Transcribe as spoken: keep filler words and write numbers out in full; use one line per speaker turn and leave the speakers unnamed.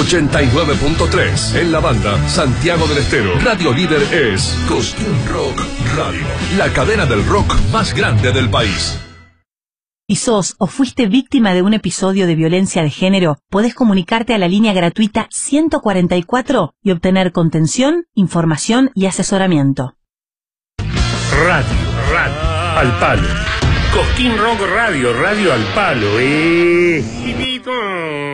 ochenta y nueve punto tres. En la banda Santiago del Estero. Radio líder es Cosquín Rock Radio, la cadena del rock más grande del país.
¿Y sos o fuiste víctima de un episodio de violencia de género? Podés comunicarte a la línea gratuita ciento cuarenta y cuatro y obtener contención, información y asesoramiento.
Radio, radio, al palo. Cosquín Rock Radio, radio al palo, eh.